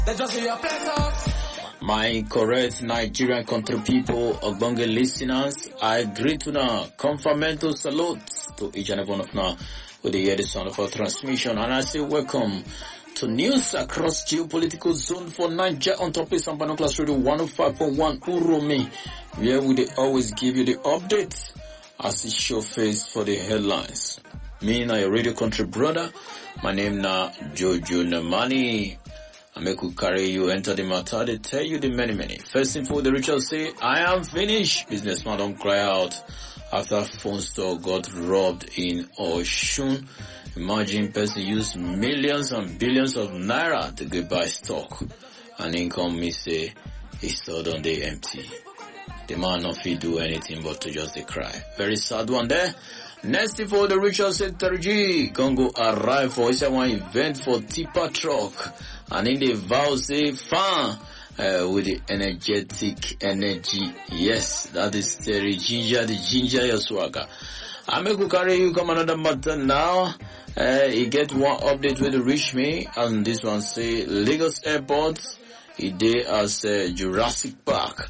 They just see your us. My correct Nigerian country people, Ogbonge listeners, I greet you now. Confirmento salute to each and every one of now with the hear the sound of our transmission, and I say welcome to news across geopolitical zone for Niger on top of Sambano Class Radio 105.1 Uromi, where we always give you the updates as it show face for the headlines. Me na your radio country brother, my name na Jojo Namani. I make you carry you enter the matter, they tell you the many. First info, the ritual say, I am finished. Businessman don't cry out after phone store got robbed in Oshun. Imagine person use millions and billions of naira to go buy stock. And income me say, his store don't dey empty. The man not fit do anything but to just cry. Very sad one there. Next info, the ritual said 3G Congo arrive for one event for tipper truck. And in the vow say fan with the energetic energy. Yes, that is Terry Ginger, the ginger your swagger. I make you carry you come another matter now. He get one update with the reach me, and this one say Lagos Airport, he dey as Jurassic Park.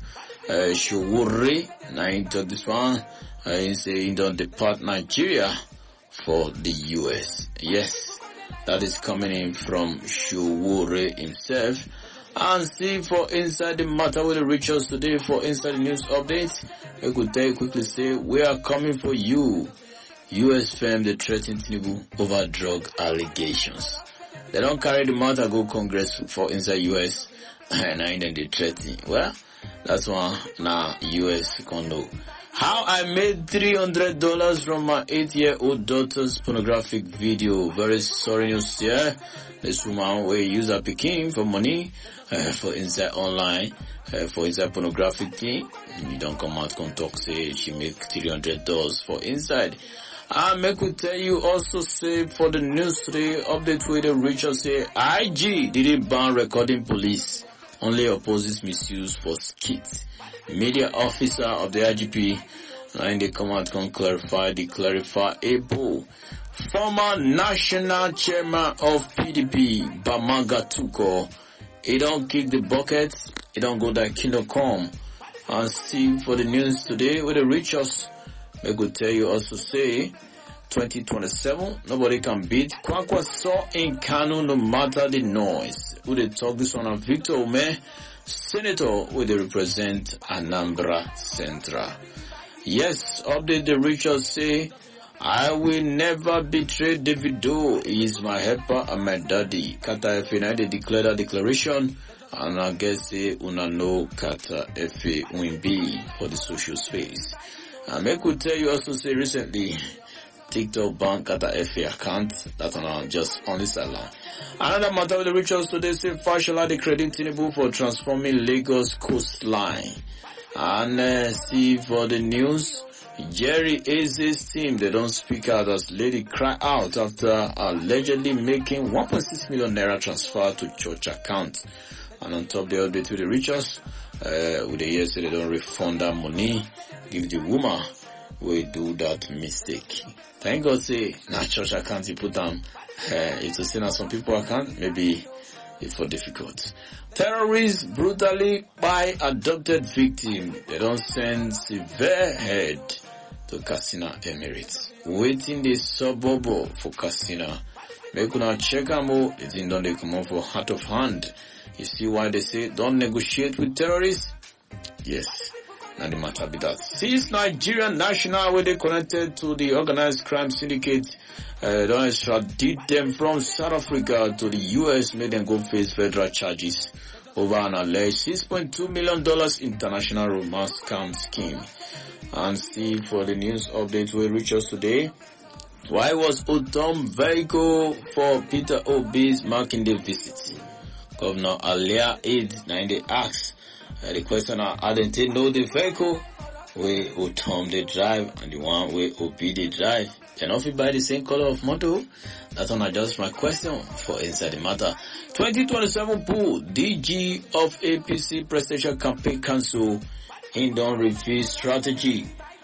Showore, now he talk this one. He say he don't depart Nigeria for the US. Yes, that is coming in from Showore himself. And see for inside the matter with the rituals today for inside the news updates. We could tell you quickly say we are coming for you. US firm they threaten Tinubu over drug allegations. They don't carry the matter go Congress for inside US and then they threaten. Well, that's one now US can know. How I made $300 from my 8-year-old daughter's pornographic video. Very sorry news here. This woman will use her Peking for money for inside online, for inside pornographic thing. You don't come out come talk say she make $300 for inside. I make we tell you also say for the news today update with the Richard say IG didn't ban recording police. Only opposes misuse for skits. Media officer of the IGP and they come out can clarify the clarifiable. Former national chairman of PDP, Bamaga Tuko, he don't kick the bucket, he don't go that kingdom come. And see for the news today with the Richards, they could tell you also say 2027, nobody can beat Kwankwaso in Kanu no matter the noise. Who they talk this one on Victor Ome, Senator who they represent Anambra Central. Yes, update the Richards say, I will never betray Davido. He is my helper and my daddy. Kata Efe, they declare that declaration. And I guess say, una know Kata Efe Wimbi for the social space. And I could tell you also say recently, TikTok bank Kata Efe account. That's on just on this alone. Another matter with the rituals today say, Fashola the credit Tinubu for transforming Lagos coastline. And see for the news, Jerry Aze's team, they don't speak out as lady cry out after allegedly making 1.6 million naira transfer to church account. And on top the update with the rituals, with the years they don't refund that money, give the woman we do that mistake. Thank God say, na church account you put down, it's a sin as some people account, maybe it's for difficult. Terrorists brutally by adopted victim. They don't send severe head to Katsina Emirates. Waiting the suburb for Katsina. Make una check them out. The thing don't they come on for heart of hand. You see why they say don't negotiate with terrorists? Yes. Now the matter be that. Since Nigerian national where they connected to the organized crime syndicate, don't extradite them from South Africa to the US, made them go face federal charges over an alleged $6.2 million international romance scam scheme. And see for the news update will reach us today. Why was Otom vehicle for Peter Obi's Makinde visit? Governor Alia Aid 90 asks. The question I didn't know the vehicle where Otom they drive and the one where Obi they drive. They not fit buy the same color of motor. That's one just my question for inside the matter. 2027 pool DG of APC Presidential Campaign Council in don't review strategy.